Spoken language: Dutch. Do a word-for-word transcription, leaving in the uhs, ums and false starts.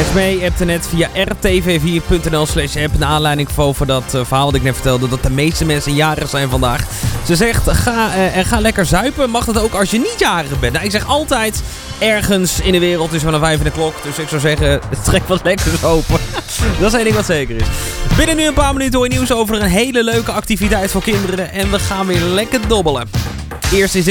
Esmee appte net via r t v vier punt n l slash app. Naar aanleiding van dat uh, verhaal dat ik net vertelde. Dat de meeste mensen jarig zijn vandaag. Ze zegt, ga, uh, en ga lekker zuipen. Mag dat ook als je niet jarig bent? Nou, ik zeg altijd ergens in de wereld tussen van een vijf en de klok. Dus ik zou zeggen, trek wat lekkers open. Dat is één ding wat zeker is. Binnen nu een paar minuten hoor je nieuws over een hele leuke activiteit voor kinderen. En we gaan weer lekker dobbelen. Eerst is dit.